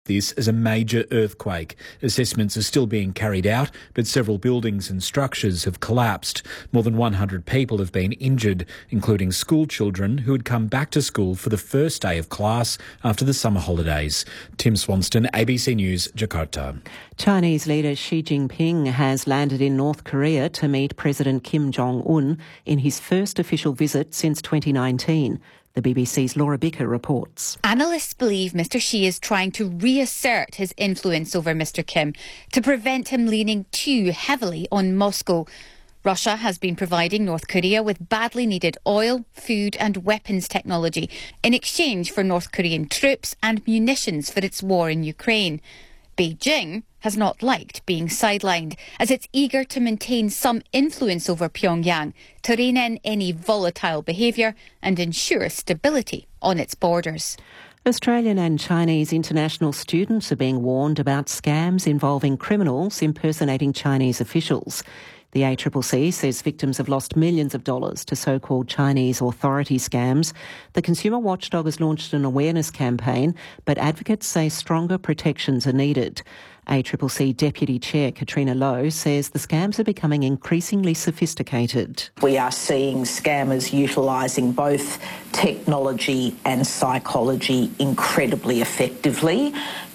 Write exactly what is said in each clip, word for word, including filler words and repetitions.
This as a major earthquake. Assessments are still being carried out, but several buildings and structures have collapsed. More than one hundred people have been injured, including school children who had come back to school for the first day of class after the summer holidays. Tim Swanston, A B C News, Jakarta. Chinese leader Xi Jinping has landed in North Korea to meet President Kim Jong-un in his first official visit since twenty nineteen. The B B C's Laura Bicker reports. Analysts believe Mister Xi is trying to reassert his influence over Mister Kim to prevent him leaning too heavily on Moscow. Russia has been providing North Korea with badly needed oil, food and weapons technology in exchange for North Korean troops and munitions for its war in Ukraine. Beijing has not liked being sidelined, as it's eager to maintain some influence over Pyongyang to rein in any volatile behaviour and ensure stability on its borders. Australian and Chinese international students are being warned about scams involving criminals impersonating Chinese officials. The A C C C says victims have lost millions of dollars to so-called Chinese authority scams. The consumer watchdog has launched an awareness campaign, but advocates say stronger protections are needed. A C C C Deputy Chair Katrina Lowe says the scams are becoming increasingly sophisticated. We are seeing scammers utilising both technology and psychology incredibly effectively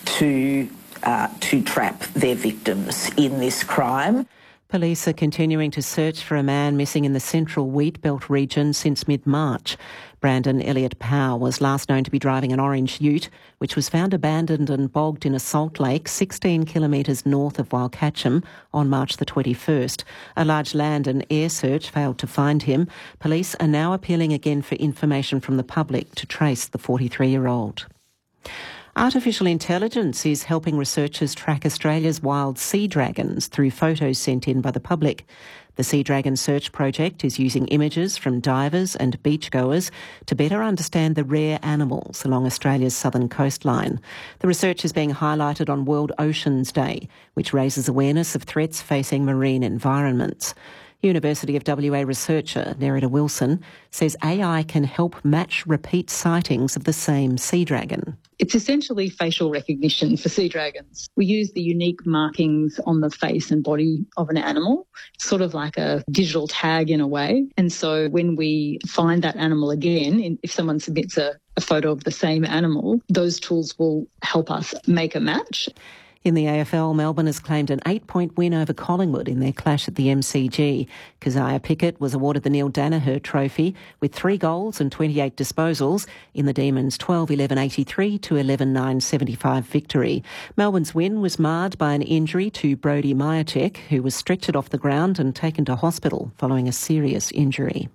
to, uh, to trap their victims in this crime. Police are continuing to search for a man missing in the central Wheatbelt region since mid-March. Brandon Elliott Powell was last known to be driving an orange ute, which was found abandoned and bogged in a salt lake sixteen kilometres north of Walcatcham on March the twenty-first. A large land and air search failed to find him. Police are now appealing again for information from the public to trace the forty-three-year-old. Artificial intelligence is helping researchers track Australia's wild sea dragons through photos sent in by the public. The Sea Dragon Search Project is using images from divers and beachgoers to better understand the rare animals along Australia's southern coastline. The research is being highlighted on World Oceans Day, which raises awareness of threats facing marine environments. University of W A researcher Nerida Wilson says A I can help match repeat sightings of the same sea dragon. It's essentially facial recognition for sea dragons. We use the unique markings on the face and body of an animal, sort of like a digital tag in a way. And so when we find that animal again, if someone submits a, a photo of the same animal, those tools will help us make a match. In the A F L, Melbourne has claimed an eight-point win over Collingwood in their clash at the M C G. Keziah Pickett was awarded the Neil Danaher Trophy with three goals and twenty-eight disposals in the Demons' twelve eleven eighty-three to eleven nine seventy-five victory. Melbourne's win was marred by an injury to Brodie Mihocek, who was stretchered off the ground and taken to hospital following a serious injury.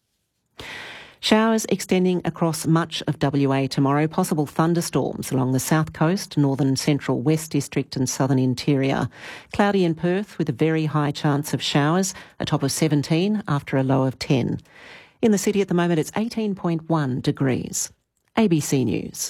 Showers extending across much of W A tomorrow. Possible thunderstorms along the south coast, northern central west district and southern interior. Cloudy in Perth with a very high chance of showers, a top of seventeen after a low of ten. In the city at the moment it's eighteen point one degrees. A B C News.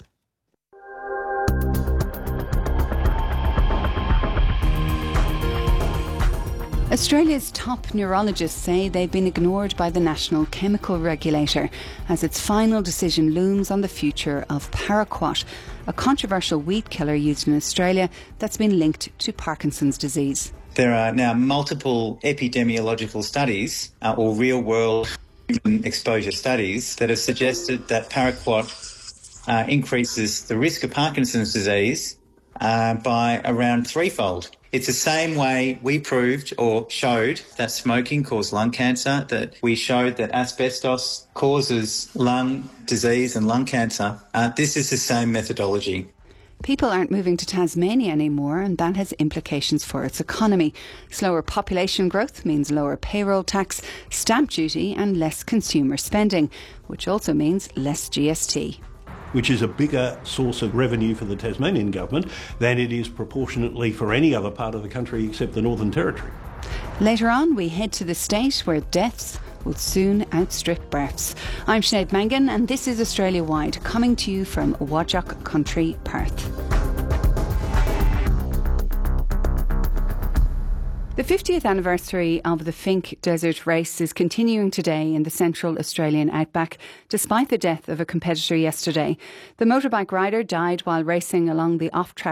Australia's top neurologists say they've been ignored by the National Chemical Regulator as its final decision looms on the future of paraquat, a controversial weed killer used in Australia that's been linked to Parkinson's disease. There are now multiple epidemiological studies uh, or real-world exposure studies that have suggested that paraquat uh, increases the risk of Parkinson's disease uh, by around threefold. It's the same way we proved or showed that smoking caused lung cancer, that we showed that asbestos causes lung disease and lung cancer. Uh, this is the same methodology. People aren't moving to Tasmania anymore, and that has implications for its economy. Slower population growth means lower payroll tax, stamp duty and less consumer spending, which also means less G S T. Which is a bigger source of revenue for the Tasmanian government than it is proportionately for any other part of the country except the Northern Territory. Later on, we head to the state where deaths will soon outstrip births. I'm Sinead Mangan, and this is Australia Wide, coming to you from Whadjuk Country, Perth. The fiftieth anniversary of the Finke Desert Race is continuing today in the central Australian outback, despite the death of a competitor yesterday. The motorbike rider died while racing along the off-track